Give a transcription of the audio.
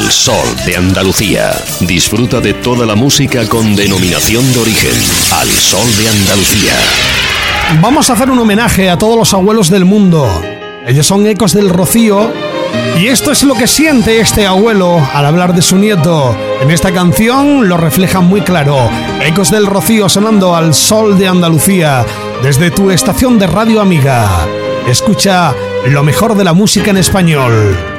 Al Sol de Andalucía. Disfruta de toda la música con denominación de origen. Al Sol de Andalucía. Vamos a hacer un homenaje a todos los abuelos del mundo. Ellos son Ecos del Rocío. Y esto es lo que siente este abuelo al hablar de su nieto. En esta canción lo refleja muy claro. Ecos del Rocío sonando al Sol de Andalucía desde tu estación de radio amiga. Escucha lo mejor de la música en español.